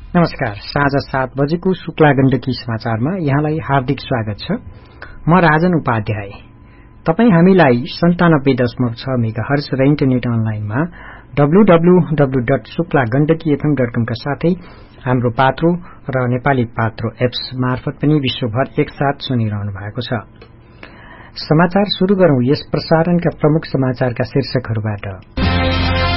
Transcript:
नमस्कार। साँझ 7 बजेको शुक्ला गण्डकी समाचारमा यहाँलाई हार्दिक स्वागत छ। म राजन उपाध्याय। तपाई हामीलाई 97.6 मेगाहर्ज र इन्टरनेट अनलाइनमा www.शुक्लागण्डकीfm.com का साथै हाम्रो पात्रो र नेपाली पात्रो एप्स मार्फत पनि विश्वभर एकसाथ सुनिरहनु भएको छ। समाचार शुरू गरौं यस प्रसारणका प्रमुख समाचारका शीर्षकहरूबाट।